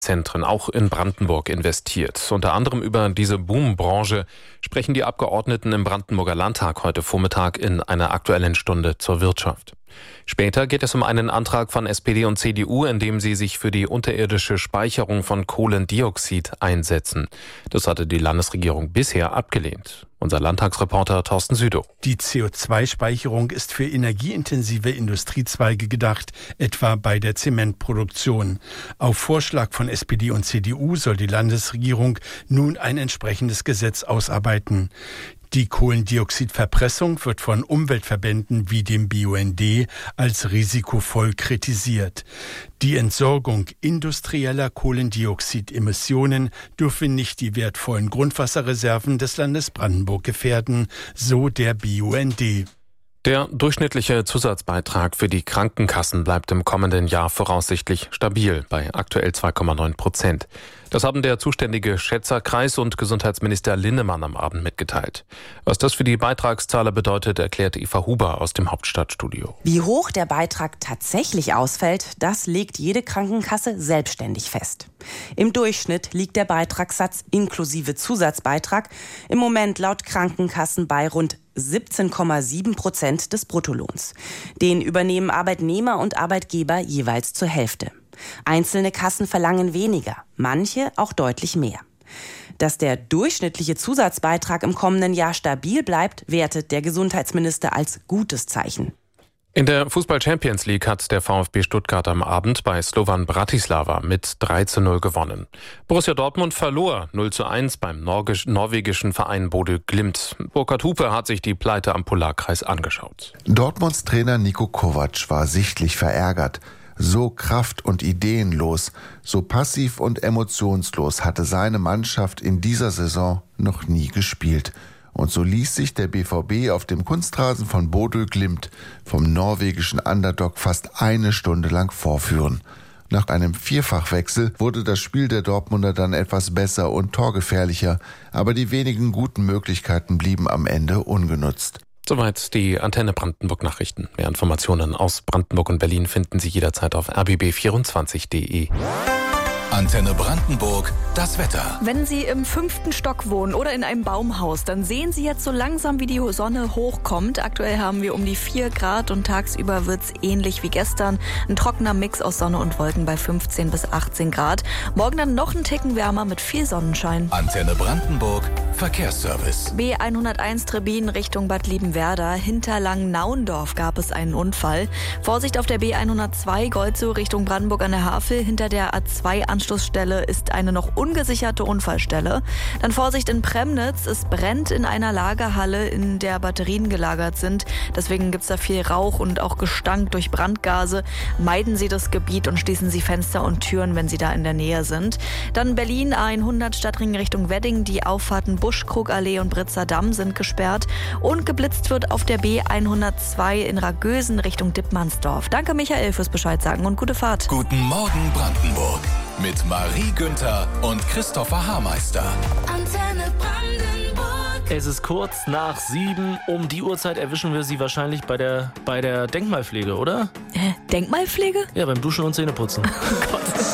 Zentren, auch in Brandenburg, investiert. Unter anderem über diese Boombranche sprechen die Abgeordneten im Brandenburger Landtag heute Vormittag in einer Aktuellen Stunde zur Wirtschaft. Später geht es um einen Antrag von SPD und CDU, in dem sie sich für die unterirdische Speicherung von Kohlendioxid einsetzen. Das hatte die Landesregierung bisher abgelehnt. Unser Landtagsreporter Thorsten Südow. Die CO2-Speicherung ist für energieintensive Industriezweige gedacht, etwa bei der Zementproduktion. Auf Vorschlag von SPD und CDU soll die Landesregierung nun ein entsprechendes Gesetz ausarbeiten. Die Kohlendioxidverpressung wird von Umweltverbänden wie dem BUND als risikovoll kritisiert. Die Entsorgung industrieller Kohlendioxidemissionen dürfe nicht die wertvollen Grundwasserreserven des Landes Brandenburg gefährden, so der BUND. Der durchschnittliche Zusatzbeitrag für die Krankenkassen bleibt im kommenden Jahr voraussichtlich stabil bei aktuell 2,9%. Das haben der zuständige Schätzerkreis und Gesundheitsminister Linnemann am Abend mitgeteilt. Was das für die Beitragszahler bedeutet, erklärt Eva Huber aus dem Hauptstadtstudio. Wie hoch der Beitrag tatsächlich ausfällt, das legt jede Krankenkasse selbstständig fest. Im Durchschnitt liegt der Beitragssatz inklusive Zusatzbeitrag im Moment laut Krankenkassen bei rund 17,7% des Bruttolohns. Den übernehmen Arbeitnehmer und Arbeitgeber jeweils zur Hälfte. Einzelne Kassen verlangen weniger, manche auch deutlich mehr. Dass der durchschnittliche Zusatzbeitrag im kommenden Jahr stabil bleibt, wertet der Gesundheitsminister als gutes Zeichen. In der Fußball-Champions League hat der VfB Stuttgart am Abend bei Slovan Bratislava mit 3:0 gewonnen. Borussia Dortmund verlor 0:1 beim norwegischen Verein Bodø Glimt. Burkhard Hupe hat sich die Pleite am Polarkreis angeschaut. Dortmunds Trainer Niko Kovac war sichtlich verärgert. So kraft- und ideenlos, so passiv und emotionslos hatte seine Mannschaft in dieser Saison noch nie gespielt. Und so ließ sich der BVB auf dem Kunstrasen von Bodø Glimt vom norwegischen Underdog fast eine Stunde lang vorführen. Nach einem Vierfachwechsel wurde das Spiel der Dortmunder dann etwas besser und torgefährlicher, aber die wenigen guten Möglichkeiten blieben am Ende ungenutzt. Soweit die Antenne Brandenburg Nachrichten. Mehr Informationen aus Brandenburg und Berlin finden Sie jederzeit auf rbb24.de. Antenne Brandenburg, das Wetter. Wenn Sie im 5. Stock wohnen oder in einem Baumhaus, dann sehen Sie jetzt so langsam, wie die Sonne hochkommt. Aktuell haben wir um die 4 Grad und tagsüber wird's ähnlich wie gestern. Ein trockener Mix aus Sonne und Wolken bei 15 bis 18 Grad. Morgen dann noch ein Ticken wärmer mit viel Sonnenschein. Antenne Brandenburg, Verkehrsservice. B101 Trebin Richtung Bad Liebenwerda. Hinter Langnauendorf gab es einen Unfall. Vorsicht auf der B102 Golzow Richtung Brandenburg an der Havel. Hinter der A2 Anschlussstelle ist eine noch ungesicherte Unfallstelle. Dann Vorsicht in Premnitz. Es brennt in einer Lagerhalle, in der Batterien gelagert sind. Deswegen gibt es da viel Rauch und auch Gestank durch Brandgase. Meiden Sie das Gebiet und schließen Sie Fenster und Türen, wenn Sie da in der Nähe sind. Dann Berlin A100 Stadtring Richtung Wedding. Die Auffahrten Buschkrugallee und Britzer Damm sind gesperrt. Und geblitzt wird auf der B102 in Ragösen Richtung Dittmannsdorf. Danke Michael fürs Bescheid sagen und gute Fahrt. Guten Morgen Brandenburg. Mit Marie Günther und Christopher Haarmeister. Antenne Brandenburg. Es ist kurz nach 7. Um die Uhrzeit erwischen wir Sie wahrscheinlich bei der Denkmalpflege, oder? Denkmalpflege? Ja, beim Duschen und Zähneputzen. Oh Gott.